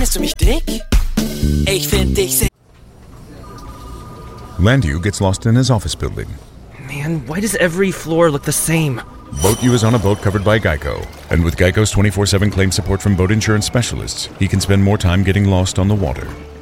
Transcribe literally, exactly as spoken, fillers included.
Findest du mich dick? Ich find dich sehr... Landu gets lost in his office building. Man, why does every floor look the same? BoatU is on a boat covered by Geico. And with Geico's twenty-four seven claim support from boat insurance specialists, he can spend more time getting lost on the water.